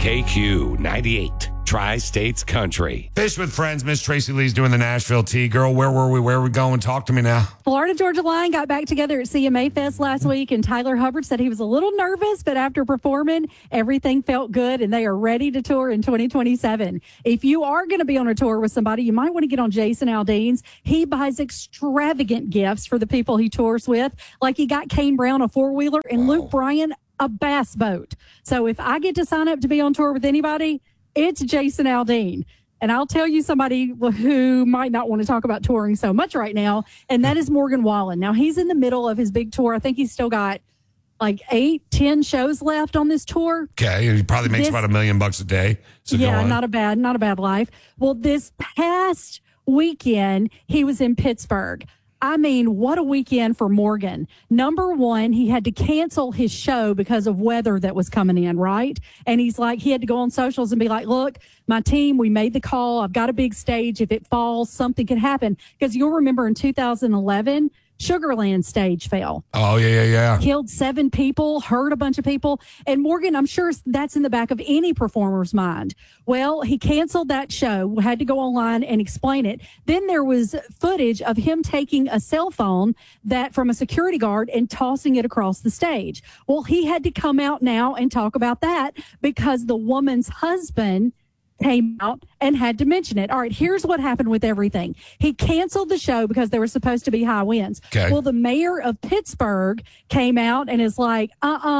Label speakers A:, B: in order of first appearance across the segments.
A: KQ 98, Tri-States Country.
B: Fish with Friends. Miss Tracy Lee's doing the Nashville Tea. Girl, where were we? Where are we going? Talk to me now.
C: Florida Georgia Line got back together at CMA Fest last week, and Tyler Hubbard said he was a little nervous, but after performing, everything felt good, and they are ready to tour in 2027. If you are going to be on a tour with somebody, you might want to get on Jason Aldean's. He buys extravagant gifts for the people he tours with, like he got Kane Brown a four-wheeler and Luke Bryan a bass boat. So if I get to sign up to be on tour with anybody, it's Jason Aldean. And I'll tell you somebody who might not want to talk about touring so much right now, and that is Morgan Wallen. Now, he's in the middle of his big tour. I think he's still got like 8-10 shows left on this tour.
B: Okay, he probably makes about $1 million a day. So
C: yeah, not a bad life. Well, this past weekend, he was in Pittsburgh. I mean, what a weekend for Morgan. Number one, he had to cancel his show because of weather that was coming in, right? And he's like, he had to go on socials and be like, look, my team, we made the call. I've got a big stage. If it falls, something could happen. Because you'll remember in 2011, Sugarland stage fell.
B: Oh, yeah.
C: Killed 7 people, hurt a bunch of people. And Morgan, I'm sure that's in the back of any performer's mind. Well, he canceled that show, had to go online and explain it. Then there was footage of him taking a cell phone that from a security guard and tossing it across the stage. Well, he had to come out now and talk about that because the woman's husband came out and had to mention it. All right, here's what happened with everything. He canceled the show because there were supposed to be high winds.
B: Okay.
C: Well, the mayor of Pittsburgh came out and is like,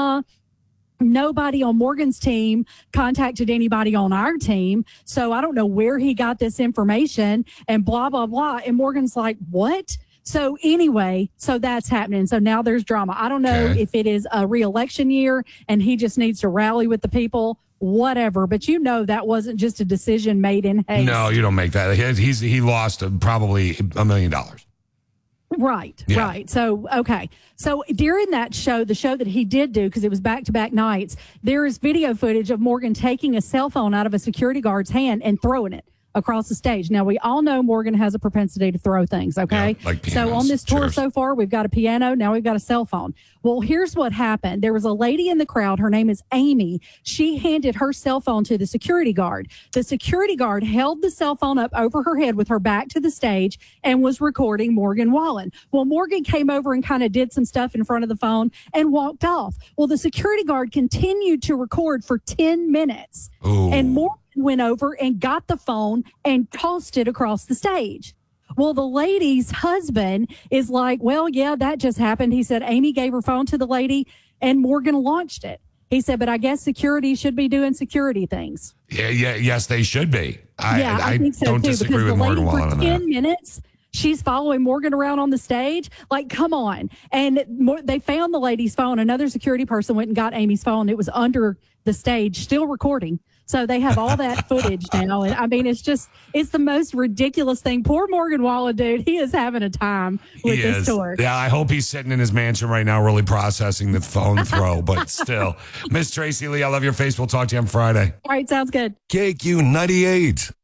C: nobody on Morgan's team contacted anybody on our team. So I don't know where he got this information and blah, blah, blah. And Morgan's like, what? So anyway, so that's happening. So now there's drama. I don't know if it is a re-election year and he just needs to rally with the people, whatever. But you know that wasn't just a decision made in haste.
B: No, you don't make that. He lost probably $1 million.
C: Right,
B: Yeah.
C: right. So, okay. So during that show, the show that he did do, because it was back-to-back nights, there is video footage of Morgan taking a cell phone out of a security guard's hand and throwing it across the stage. Now, we all know Morgan has a propensity to throw things, okay?
B: Yeah, like
C: so
B: pianos,
C: on this tour
B: chairs.
C: so far, we've got a piano. Now we've got a cell phone. Well, here's what happened. There was a lady in the crowd. Her name is Amy. She handed her cell phone to the security guard. The security guard held the cell phone up over her head with her back to the stage and was recording Morgan Wallen. Well, Morgan came over and kind of did some stuff in front of the phone and walked off. Well, the security guard continued to record for 10 minutes.
B: Ooh.
C: And Morgan went over and got the phone and tossed it across the stage. Well, the lady's husband is like, well, yeah, that just happened. He said Amy gave her phone to the lady and Morgan launched it. He said, but I guess security should be doing security things.
B: Yes, they should be.
C: I think so
B: don't
C: too,
B: disagree
C: because
B: with
C: the lady
B: Morgan Wallen
C: for
B: on
C: 10
B: that.
C: minutes, she's following Morgan around on the stage. Like, come on. And they found the lady's phone. Another security person went and got Amy's phone. It was under the stage, still recording. So they have all that footage now. And I mean, it's the most ridiculous thing. Poor Morgan Wallen, dude. He is having a time with this tour.
B: Yeah, I hope he's sitting in his mansion right now really processing the phone throw, but still. Miss Tracy Lee, I love your face. We'll talk to you on Friday.
C: All right, sounds good.
A: KQ 98.